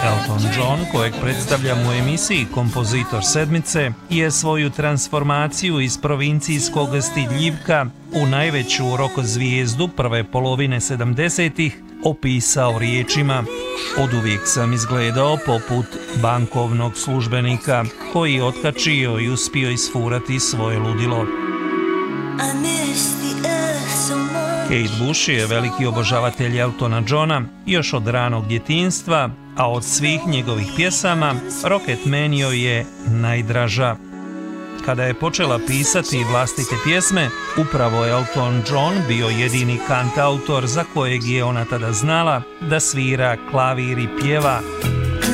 Elton John, kojeg predstavljam u emisiji Kompozitor sedmice, je svoju transformaciju iz provincijskog stidljivka u najveću rock zvijezdu prve polovine 70-ih opisao riječima: "Oduvijek sam izgledao poput bankovnog službenika koji otkačio i uspio isfurati svoje ludilo." Kate Bush je veliki obožavatelj Eltona Johna još od ranog djetinjstva, a od svih njegovih pjesama Rocketman joj je najdraža. Kada je počela pisati vlastite pjesme, upravo Elton John bio jedini kantautor za kojeg je ona tada znala da svira klavir i pjeva.